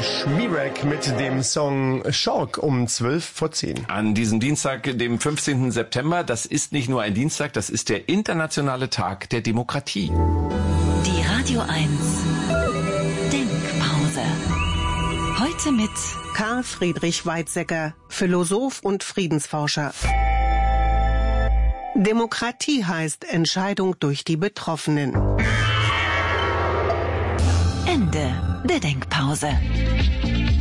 Schmierek mit dem Song Schock um 10:12. An diesem Dienstag, dem 15. September, das ist nicht nur ein Dienstag, das ist der internationale Tag der Demokratie. Die Radio 1 Denkpause. Heute mit Karl Friedrich Weizsäcker, Philosoph und Friedensforscher. Demokratie heißt Entscheidung durch die Betroffenen. Ende der Denkpause.